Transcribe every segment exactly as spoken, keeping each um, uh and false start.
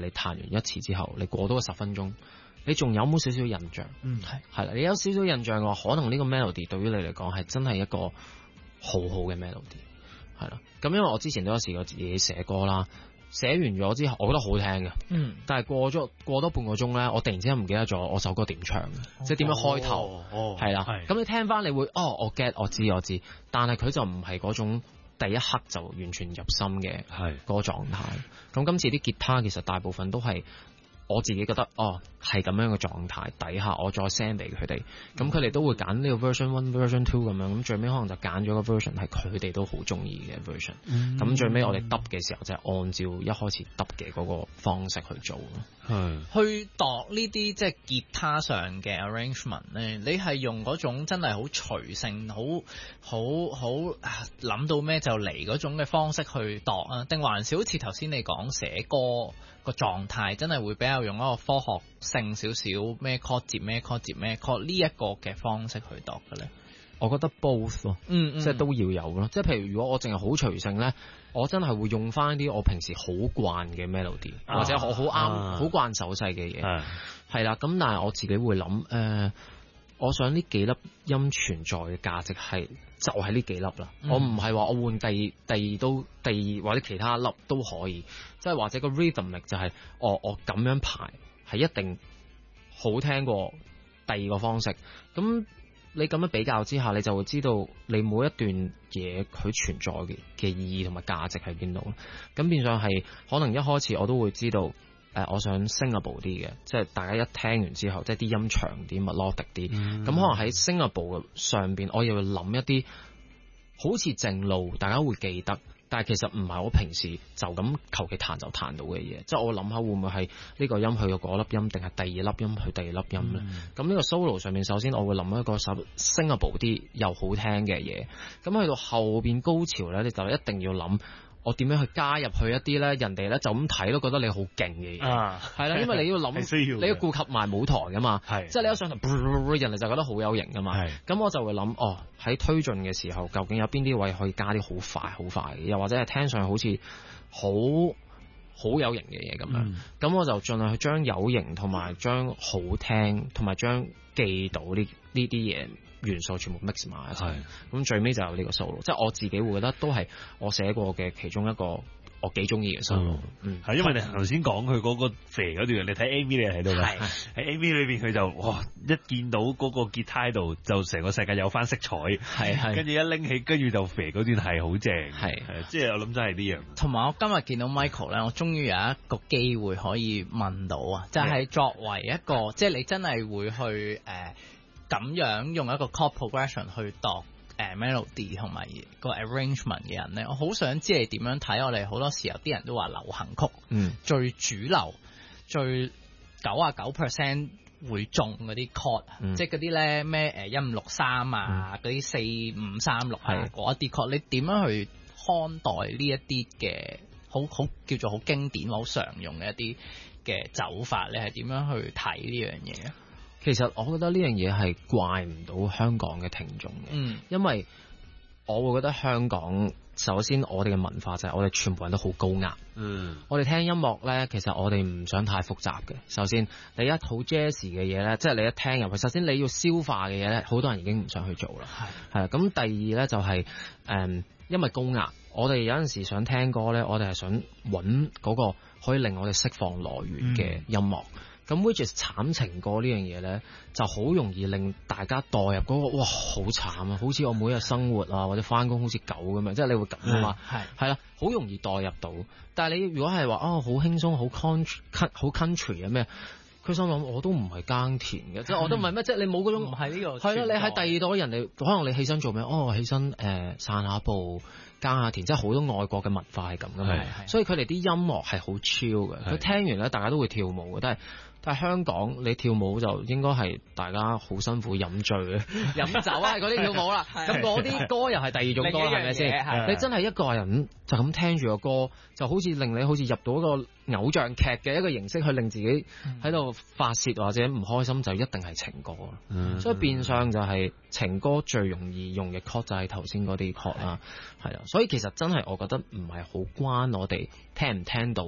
你彈完一次之後，你過多個十分鐘，你仲有冇少少印象？ 嗯，係係啦，你有少少印象嘅話，可能呢個 melody 對於你嚟講係真係一個好好嘅 melody， 係啦。咁因為我之前都有試過自己寫歌啦。寫完咗之後，我覺得好聽嘅，嗯，但係過咗過多半個鐘咧，我突然之間唔記得咗我首歌點唱嘅，哦、即係點樣開頭，係啦，咁你聽翻你會，哦，我 get，我知我知，但係佢就唔係嗰種第一刻就完全入心嘅，係嗰個狀態。咁今次啲吉他其實大部分都係。我自己覺得哦係咁樣嘅狀態底下，我再 send 俾佢哋，咁佢哋都會揀呢個 version one、version two 咁樣，咁最尾可能就揀咗個 version 係佢哋都好中意嘅 version，咁、嗯、最尾我哋揼嘅時候就係按照一開始揼嘅嗰個方式去做咯。 係去度呢啲即係吉他上嘅 arrangement 咧，你係用嗰種真係好隨性、好好好諗到咩就嚟嗰種嘅方式去度啊？定還是好似頭先你講寫歌個狀態真係會比較用一個科學性少少咩 chord 接咩 chord 接咩 chord 呢一個嘅方式去度嘅咧？ 我覺得 both 咯，嗯，嗯，即係都要有咯。即係譬如如果我淨係好隨性咧，我真係會用翻啲我平時好慣嘅 melody，啊、或者我好啱好慣手勢嘅嘢，係啦。咁但係我自己會諗，誒、呃，我想呢幾粒音存在嘅價值係就係、是、呢幾粒啦。嗯、我唔係話我換第二第二都第二或者其他粒都可以，即係或者個 rhythmic 就係、是、我我咁樣排係一定好聽過第二個方式咁。你咁樣比較之下，你就會知道你每一段嘢佢存在嘅嘅意義同埋價值喺邊度。咁變相係可能一開始我都會知道，誒、呃，我想 singable 啲嘅，即係大家一聽完之後，即係啲音長啲、melodic 啲。咁、嗯、可能喺 singable 上邊，我又要諗一啲好似正路，大家會記得。但係其實唔係我平時就咁求其彈就彈到嘅嘢，即係我諗下會唔會係呢個音去到嗰粒音，定係第二粒音去第二粒音咧？咁呢、嗯、個 solo 上面，首先我會諗一個首 singable 啲又好聽嘅嘢，咁去到後邊高潮咧，你就一定要諗我點樣去加入去一啲咧，人哋咧就咁睇都覺得你好勁嘅嘢，係啦、啊，因為你要諗，你要顧及埋舞台噶嘛，即係你一上台，人哋就覺得好有型噶嘛，咁我就會諗，哦喺推進嘅時候，究竟有邊啲位可以加啲好快好快嘅，又或者係聽上去好似好好有型嘅嘢咁樣，咁、嗯、我就盡量去將有型同埋將好聽同埋將記到呢呢啲嘢元素全部 mix 埋一齊，咁最尾就有呢個 solo，即係我自己會覺得都係我寫過嘅其中一個我幾中意嘅 solo。嗯，係、嗯、因為你頭先講佢嗰個肥嗰段，你睇 A V 你係睇到嘅，喺 A V 裏邊佢就哇一見到嗰個吉他喺度，就成個世界有翻色彩，係係，跟住一拎起，跟住就肥嗰段係好正，係係，即係我諗真係呢樣。同埋我今日見到 Michael 咧，我終於有一個機會可以問到啊，就係、是、作為一個即係你真係會去誒。呃咁樣用一個 chord progression 去度誒、呃、melody 同埋個 arrangement 嘅人咧，我好想知你點樣睇。我哋好多時候啲人都話流行曲，嗯，最主流、最九啊九 percent 會中嗰啲 chord，嗯、即係嗰啲咧咩誒一五六三啊，嗰啲四五三六啊，嗰一啲 chord，你點樣去看待呢一啲嘅好好叫做好經典、好常用嘅一啲嘅走法？你係點樣去睇呢樣嘢啊？ 其實我覺得呢樣嘢係怪唔到香港嘅聽眾嘅，嗯，因為我會覺得香港首先我哋嘅文化就係我哋全部人都好高壓，嗯，我哋聽音樂咧，其實我哋唔想太複雜嘅。首先，你一好 jazz 嘅嘢咧，即係你一聽入去，首先你要消化嘅嘢咧，好多人已經唔想去做啦，係係啦。咁第二咧就係、是、誒、嗯，因為高壓，我哋有陣時想聽歌咧，我哋係想揾嗰個可以令我哋釋放來源嘅音樂。嗯咁 which is 慘情歌呢樣嘢咧，就好容易令大家代入嗰、那個哇好慘啊，好似我每日生活啊或者翻工好似狗咁樣，即係你會咁啊嘛，係係啦，好容易代入到。但係你如果係話哦好輕鬆好 country 好 country 啊咩，佢心諗我都唔係耕田嘅，即係我都唔係咩，即係你冇嗰種唔係呢個係啦，你喺第二度人哋可能你起身做咩？哦起身誒、呃、散下步。耕下田，即係好多外國嘅文化係咁噶嘛，所以佢哋啲音樂係好 chill 嘅，佢聽完咧大家都會跳舞嘅，但係但係香港你跳舞就應該係大家好辛苦飲醉嘅，飲酒啊嗰啲跳舞啦，咁嗰啲歌又係第二種歌係咪先？你真係一個人就咁聽住個歌，就好似令你好似入到一個偶像劇嘅一個形式去令自己喺度發泄或者唔開心，就一定係情歌，嗯、所以變相就係情歌最容易用嘅 chord 就係頭先嗰啲 chord 啦，係啊。所以其實真係我覺得唔係好關我哋聽唔聽到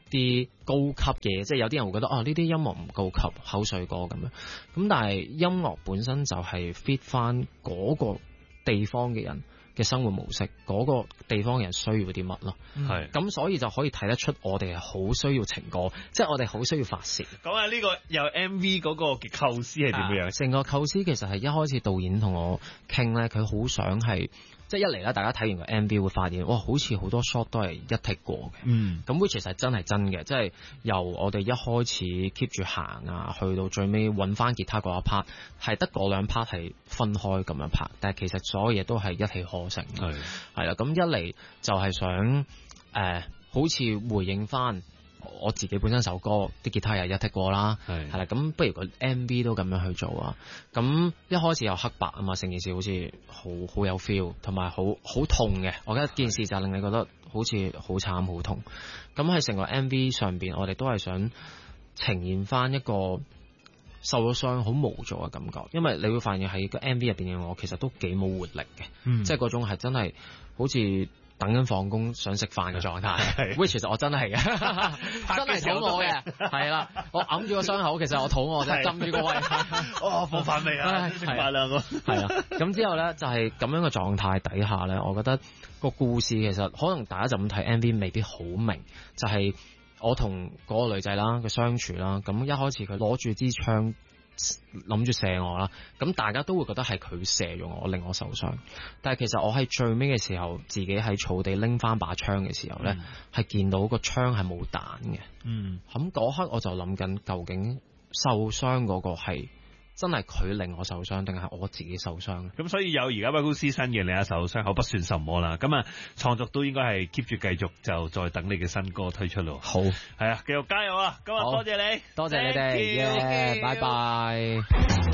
啲高級嘅，即係有啲人會覺得哦呢啲音樂唔高級，口水歌咁樣。咁但係音樂本身就係 fit 翻嗰個地方嘅人嘅生活模式，嗰、那個地方嘅人需要啲乜咯。係咁、嗯，所以就可以睇得出我哋係好需要情歌，即、就、係、是、我哋好需要發泄。 講下呢個有 M V 嗰個嘅構思係點樣？ 成、啊、個構思其實係一開始導演同我傾咧，佢好想係。即係一嚟咧，大家睇完個 M V 會發現，哇，好似好多 shot 都係一 take 過嘅。嗯，咁 which 其實真係真嘅，即係由我哋一開始 keep 住行啊，去到最尾揾翻吉他嗰一 part，係得嗰兩 part 係分開咁樣拍，但係其實所有嘢都係一氣呵成。係係啦，咁一嚟就係想誒、呃，好似回應翻我自己本身首歌啲吉他又一 take 過啦，係係啦，咁不如個 M V 都咁樣去做啊！咁一開始有黑白啊嘛，成件事好似好好有 feel， 同埋好好痛嘅。我覺得件事就令你覺得好似好慘好痛。咁喺成個 M V 上邊，我哋都係想呈現翻一個受咗傷好無助嘅感覺，因為你會發現喺個 M V 入邊嘅我其實都幾冇活力嘅，嗯、即係嗰種係真係好似等緊放工想食飯嘅狀態，which 其實我真係嘅，真係肚餓嘅，係啦，我揞住個傷口，其實我肚餓啫，浸住個胃， 哦，放飯未啊？食飯啦， 係啊，咁之後咧就係咁樣嘅狀態底下咧，我覺得個故事其實可能大家就咁睇 M V 未必好明，就係、是、我同嗰個女仔啦嘅相處啦，咁一開始佢攞住支槍。諗住射我啦，咁大家都會覺得係佢射中我，令我受傷。但係其實我喺最尾嘅時候，自己喺草地拎翻把槍嘅時候呢，係、嗯、見到個槍係冇彈嘅。嗯，咁嗰刻我就諗緊，究竟受傷嗰個係真係佢令我受傷，定係我自己受傷？咁所以有而家威高斯新嘅另一首傷口不算什麼啦。咁啊，創作都應該係 keep 住繼續，就再等你嘅新歌推出咯。好，係啊，繼續加油啊！今日多謝你， 多謝你哋，耶，拜拜。